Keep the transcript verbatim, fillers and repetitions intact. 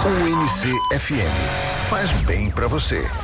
O N C F M faz bem pra você.